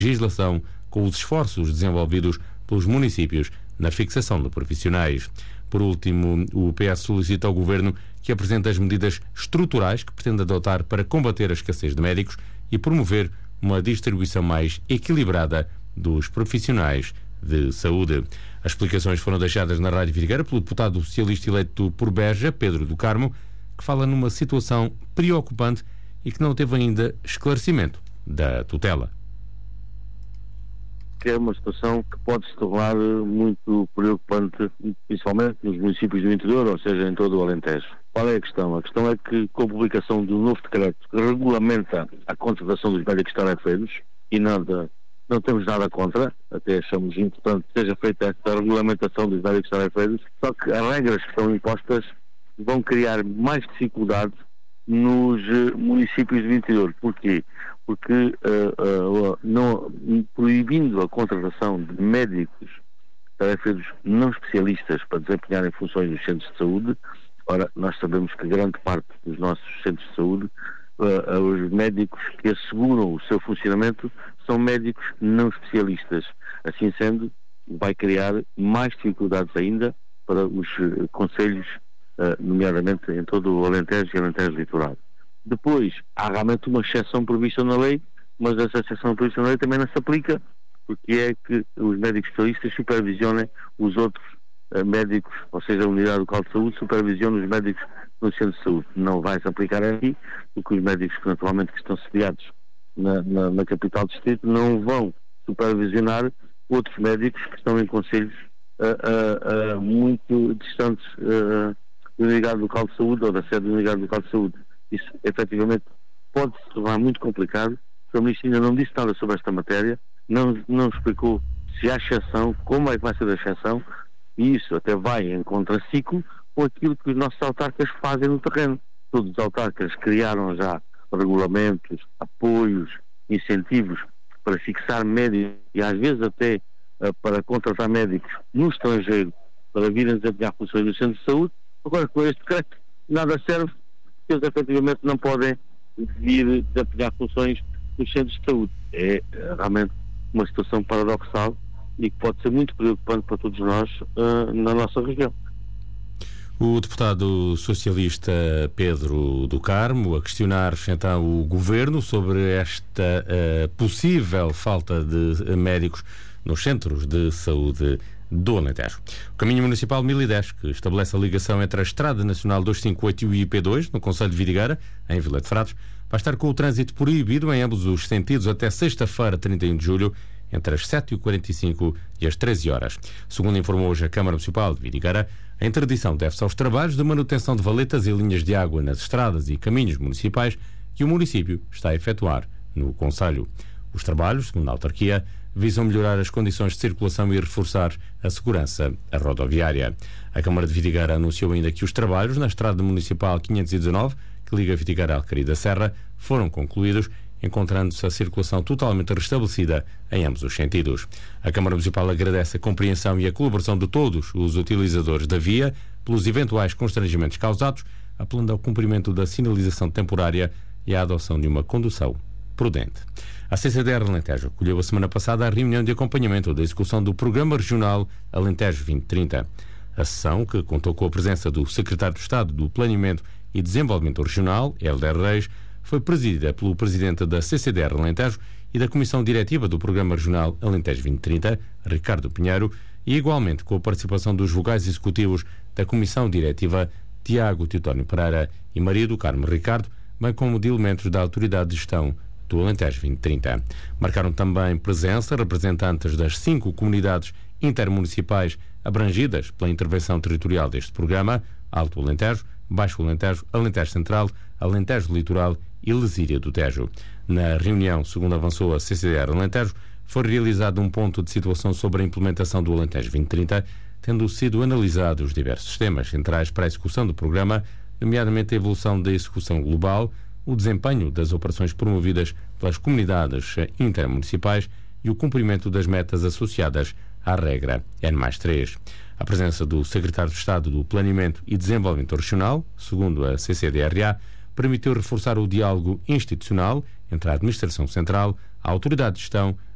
legislação com os esforços desenvolvidos pelos municípios na fixação de profissionais. Por último, o PS solicita ao Governo que apresente as medidas estruturais que pretende adotar para combater a escassez de médicos e promover uma distribuição mais equilibrada dos profissionais de saúde. As explicações foram deixadas na Rádio Vidigueira pelo deputado socialista eleito por Beja, Pedro do Carmo, que fala numa situação preocupante e que não teve ainda esclarecimento da tutela. Que é uma situação que pode se tornar muito preocupante, principalmente nos municípios do interior, ou seja, em todo o Alentejo. Qual é a questão? A questão é que, com a publicação do novo decreto que regulamenta a contratação dos médicos tarefeiros, e não temos nada contra, até achamos importante que seja feita esta regulamentação dos médicos tarefeiros, só que as regras que estão impostas vão criar mais dificuldades nos municípios do interior. Porquê? Porque proibindo a contratação de médicos tarefeiros não especialistas para desempenharem funções nos centros de saúde, ora, nós sabemos que grande parte dos nossos centros de saúde, os médicos que asseguram o seu funcionamento são médicos não especialistas. Assim sendo, vai criar mais dificuldades ainda para os concelhos, nomeadamente em todo o Alentejo e Alentejo Litoral. Depois, há realmente uma exceção prevista na lei, mas essa exceção prevista na lei também não se aplica, porque é que os médicos especialistas supervisionem os outros médicos, ou seja, a unidade local de saúde supervisiona os médicos no centro de saúde. Não vai se aplicar aqui, porque os médicos que naturalmente que estão sediados na capital do distrito não vão supervisionar outros médicos que estão em concelhos muito distantes da unidade local de saúde ou da sede da unidade local de saúde. Isso, efetivamente, pode se tornar muito complicado. O Ministro ainda não disse nada sobre esta matéria, não explicou se há exceção, como é que vai ser a exceção, e isso até vai em contraciclo com aquilo que os nossos autarcas fazem no terreno. Todos os autarcas criaram já regulamentos, apoios, incentivos para fixar médicos e às vezes até para contratar médicos no estrangeiro para virem desempenhar funções no centro de saúde. Agora, com este decreto, nada serve, porque eles efetivamente não podem vir desempenhar funções nos centros de saúde. É realmente uma situação paradoxal e que pode ser muito preocupante para todos nós na nossa região. O deputado socialista Pedro do Carmo a questionar então o Governo sobre esta possível falta de médicos nos centros de saúde do Alentejo. O Caminho Municipal 1010, que estabelece a ligação entre a Estrada Nacional 258 e o IP2, no concelho de Vidigueira, em Vila de Frades, vai estar com o trânsito proibido em ambos os sentidos até sexta-feira, 31 de julho, entre as 7h45 e as 13 horas. Segundo informou hoje a Câmara Municipal de Vidigueira, a interdição deve-se aos trabalhos de manutenção de valetas e linhas de água nas estradas e caminhos municipais que o município está a efetuar no concelho. Os trabalhos, segundo a autarquia, visam melhorar as condições de circulação e reforçar a segurança rodoviária. A Câmara de Vidigueira anunciou ainda que os trabalhos na Estrada Municipal 519, que liga Vidigueira à Alqueria da Serra, foram concluídos, encontrando-se a circulação totalmente restabelecida em ambos os sentidos. A Câmara Municipal agradece a compreensão e a colaboração de todos os utilizadores da via pelos eventuais constrangimentos causados, apelando ao cumprimento da sinalização temporária e à adoção de uma condução prudente. A CCDR Alentejo acolheu a semana passada a reunião de acompanhamento da execução do Programa Regional Alentejo 2030. A sessão, que contou com a presença do Secretário de Estado do Planeamento e Desenvolvimento Regional, Hélder Reis, foi presidida pelo Presidente da CCDR Alentejo e da Comissão Diretiva do Programa Regional Alentejo 2030, Ricardo Pinheiro, e igualmente com a participação dos vogais executivos da Comissão Diretiva, Tiago Teutónio Pereira e Maria do Carmo Ricardo, bem como de elementos da Autoridade de Gestão do Alentejo 2030. Marcaram também presença representantes das 5 comunidades intermunicipais abrangidas pela intervenção territorial deste programa: Alto Alentejo, Baixo Alentejo, Alentejo Central, Alentejo Litoral e Lesíria do Tejo. Na reunião, segundo avançou a CCDR Alentejo, foi realizado um ponto de situação sobre a implementação do Alentejo 2030, tendo sido analisados os diversos temas centrais para a execução do programa, nomeadamente a evolução da execução global, o desempenho das operações promovidas pelas comunidades intermunicipais e o cumprimento das metas associadas à regra N+3. A presença do Secretário de Estado do Planeamento e Desenvolvimento Regional, segundo a CCDRA, permitiu reforçar o diálogo institucional entre a Administração Central, a Autoridade de Gestão,